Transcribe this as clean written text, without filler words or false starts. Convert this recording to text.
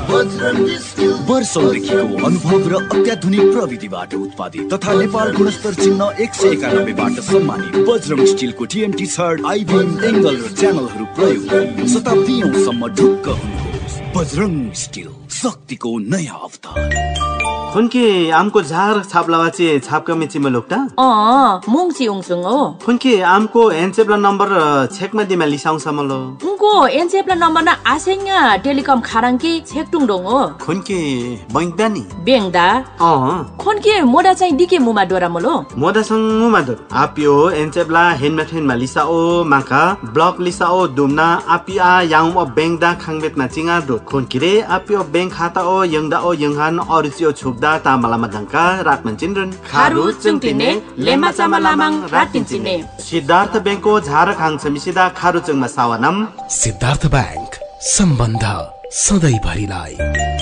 वर्षौंदेखिको अनुभव र अत्याधुनिक प्रविधिबाट उत्पादित तथा नेपाल गुणस्तर चिन्ह 191 बाट सम्मानित Bajrang स्टिलको TNT third IBM angle र च्यानलहरू प्रयोग गरी शताब्दीयौंसम्म ढुक्क हुनुहोस्। बजरंग स्टिल, शक्तिको नयाँ अवतार। खुनके आमको झार छाप्लावाचे छापका मिचिमा लोक्टा मुङची उङसुङ हो। खुनके आमको एनसेप्ला नम्बर छेकमा दिमा लिसाउँछ मलो उनको एनसेप्ला नम्बर न आसेङ टेलिकम खाराङकी छेकटुङ डोङ हो। खुनके बैंकदा नि बेङदा खुनके मोडा चाहिँ दिके मुमा डोरा मलो मोडा संग मुमा डोर आपियो एनसेप्ला हेनमा लिसाओ माका ब्लक लिसाओ दुमना आपिया याउ बेङदा खाङबेतमा चिङा डो खुनकिरे आपियो बेङ खाता ओ यङदा ओ यङहान अरुचियो दा तामालामा ढंका रातमन चिन्द्रन खारु चुङतिने लेमा चामलामाङ रातिनचिने सिद्धार्थ बैंकको झारक हाङछ मिसिदा खारु चुङमा सावनम सिद्धार्थ बैंक सम्बन्ध सधैँ भरिलाई।